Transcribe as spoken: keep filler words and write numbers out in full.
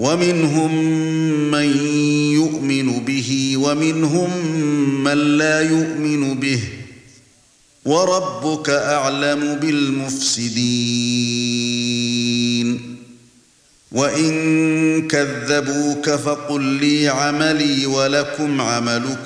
ومنهم من يؤمن به ومنهم من لا يؤمن به وربك أعلم بالمفسدين وإن كذبوك فقل لي عملي ولكم عملكم